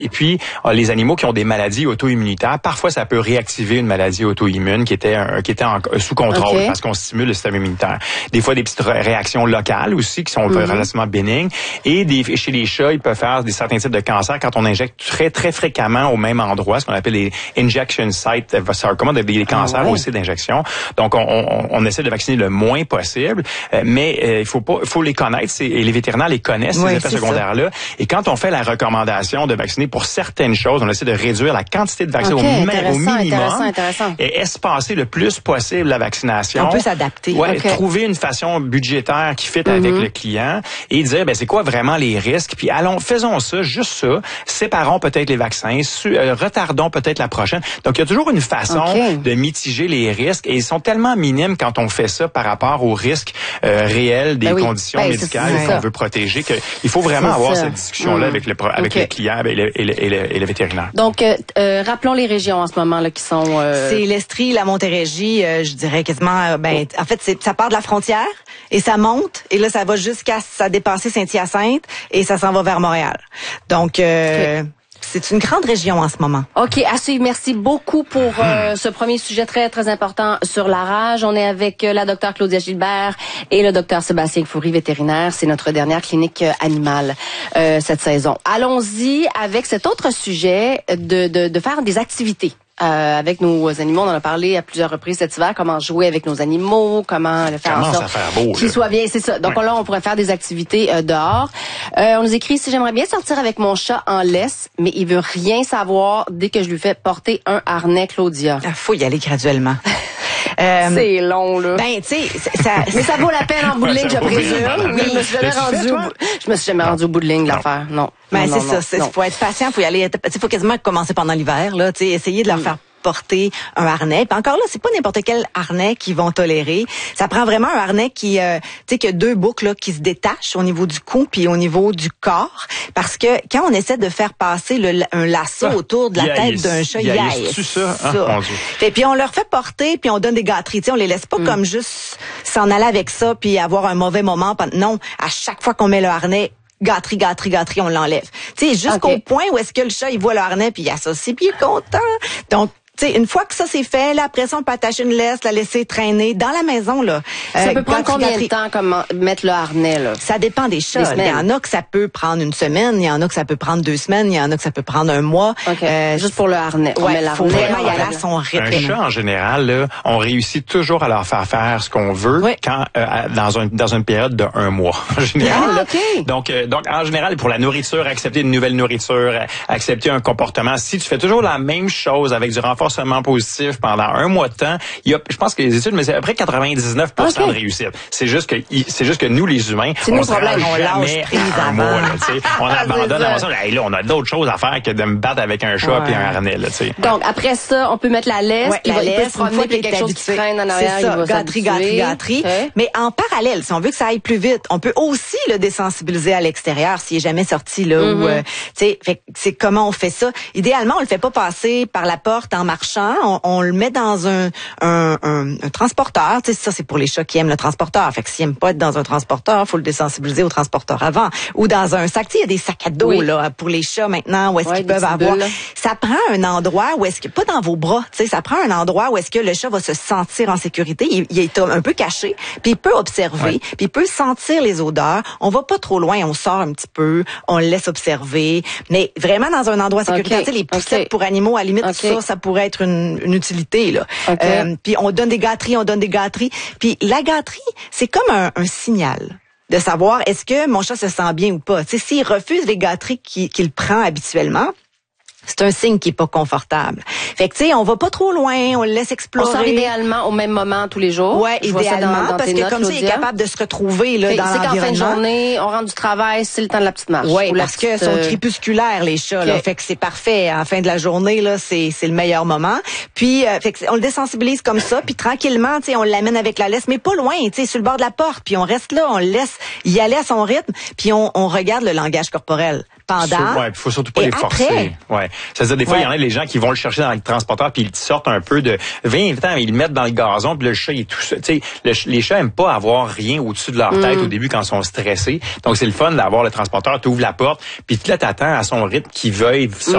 Et puis, les animaux qui ont des maladies auto-immunitaires, parfois ça peut réactiver une maladie auto-immune qui était sous contrôle parce qu'on stimule le système immunitaire. Des fois, des petites réactions locales aussi qui sont relativement bénignes. Et chez les chats, ils peuvent faire certains types de cancers quand on injecte très, très fréquemment au même endroit, ce qu'on appelle les injection sites sarcoma, des cancers aussi d'injection. Donc, on essaie de vacciner le moins possible, mais il faut les connaître, et les vétérinaires les connaissent, ces effets secondaires-là. Et quand on fait la recommandation de vacciner pour certaines choses, on essaie de réduire la quantité de vaccins au minimum et espacer le plus possible la vaccination. On peut s'adapter. Trouver une façon budgétaire qui fit avec le client et dire, c'est quoi vraiment les risques, puis faisons ça, juste ça, séparons peut-être les vaccins, retardons peut-être la prochaine. Donc, il y a toujours une façon de mitiger les risques et ils sont tellement minimes quand on fait ça par rapport aux risques réels des conditions médicales qu'on veut protéger qu'il faut vraiment avoir cette discussion-là avec les clients et les vétérinaires. Donc, rappelons les régions en ce moment là qui sont... C'est l'Estrie, la Montérégie, je dirais quasiment... en fait, ça part de la frontière et ça monte et là, ça va jusqu'à dépasser Saint-Hyacinthe et ça s'en va vers Montréal. Donc... c'est une grande région en ce moment. OK, à suivre. Merci beaucoup pour ce premier sujet très, très important sur la rage. On est avec la docteure Claudia Gilbert et le docteur Sébastien Fourie, vétérinaire. C'est notre dernière clinique animale cette saison. Allons-y avec cet autre sujet de faire des activités. Avec nos animaux, on en a parlé à plusieurs reprises cet hiver, comment jouer avec nos animaux, comment le faire en sorte qu'ils soient bien, c'est ça. Donc là, on pourrait faire des activités dehors. On nous écrit, si j'aimerais bien sortir avec mon chat en laisse, mais il veut rien savoir dès que je lui fais porter un harnais, Claudia. Faut y aller graduellement. C'est long, là. Tu sais, mais ça vaut la peine en bout de ligne, je présume. Je me suis jamais rendu au bout de ligne de l'affaire. Non. Faut être patient, faut y aller. Faut quasiment commencer pendant l'hiver, là. Tu sais, essayer de leur faire porter un harnais. Puis encore là, c'est pas n'importe quel harnais qu'ils vont tolérer. Ça prend vraiment un harnais qui a deux boucles là, qui se détachent au niveau du cou puis au niveau du corps. Parce que quand on essaie de faire passer un lasso autour de la tête d'un chat, Et puis on leur fait porter puis on donne des gâteries. On les laisse pas comme juste s'en aller avec ça puis avoir un mauvais moment. Non, à chaque fois qu'on met le harnais, gâterie, on l'enlève. Tu sais, jusqu'au point où est-ce que le chat, il voit le harnais puis il associe puis il est content. Donc, tu sais, une fois que ça c'est fait, là, après ça, on peut attacher une laisse, la laisser traîner dans la maison, là. Ça peut prendre combien de temps, mettre le harnais, là? Ça dépend des chats. Il y en a que ça peut prendre une semaine, il y en a que ça peut prendre 2 semaines, il y en a que ça peut prendre un mois. Juste pour le harnais. Faut vraiment y aller à son rythme. Un chat, en général, là, on réussit toujours à leur faire ce qu'on veut quand dans une période de 1 mois. En général, Donc, en général, pour la nourriture, accepter une nouvelle nourriture, accepter un comportement, si tu fais toujours la même chose avec du renforcement positif pendant 1 mois de temps, je pense que les études, mais c'est à peu près 99% de réussite. C'est juste que nous, les humains, on se rend jamais à 1 mois. On abandonne avant ça. Là, on a d'autres choses à faire que de me battre avec un chat et un harnais. Donc, après ça, on peut mettre la laisse. Il peut se promener, puis quelque chose qui traîne en arrière. C'est ça, gâterie. Mais en parallèle, si on veut que ça aille plus vite, on peut aussi le désensibiliser à l'extérieur s'il est jamais sorti là. C'est comment on fait ça. Idéalement, on le fait pas passer par la porte en marchant. On le met dans un transporteur. Tu sais, ça, c'est pour les chats qui aiment le transporteur. Fait que s'ils aiment pas être dans un transporteur, faut le désensibiliser au transporteur avant. Ou dans un sac. Tu sais, il y a des sacs à dos, là, pour les chats maintenant, où est-ce qu'ils peuvent avoir. Ça prend un endroit où est-ce que, pas dans vos bras, tu sais, ça prend un endroit où est-ce que le chat va se sentir en sécurité. Il est un peu caché, puis il peut observer, puis il peut sentir les odeurs. On va pas trop loin, on sort un petit peu, on le laisse observer, mais vraiment dans un endroit sécuritaire. Tu sais, les poussettes pour animaux, à la limite, ça pourrait être une utilité, là. Puis on donne des gâteries. Puis la gâterie, c'est comme un signal de savoir est-ce que mon chat se sent bien ou pas. Tu sais, s'il refuse les gâteries qu'il prend habituellement, c'est un signe qui est pas confortable. Fait que tu sais, on va pas trop loin, on le laisse explorer. On sort idéalement au même moment tous les jours. Ouais, idéalement, parce que comme ça, il est capable de se retrouver là dans l'environnement. C'est qu'en fin de journée, on rentre du travail, c'est le temps de la petite marche. Oui, parce que sont crépusculaires les chats là, fait que c'est parfait. En fin de la journée là, c'est le meilleur moment. Puis fait que on le désensibilise comme ça, puis tranquillement, tu sais, on l'amène avec la laisse, mais pas loin, tu sais, sur le bord de la porte, puis on reste là, on le laisse y aller à son rythme, puis on regarde le langage corporel. Il faut surtout pas les forcer. C'est-à-dire, des fois, il y en a des gens qui vont le chercher dans le transporteur puis ils sortent un peu de 20 ans, ils le mettent dans le gazon puis le chat, il est tout seul. Tu sais, les chats aiment pas avoir rien au-dessus de leur tête au début quand ils sont stressés. Donc, c'est le fun d'avoir le transporteur, tu ouvres la porte puis là, t'attends à son rythme qu'il veuille sortir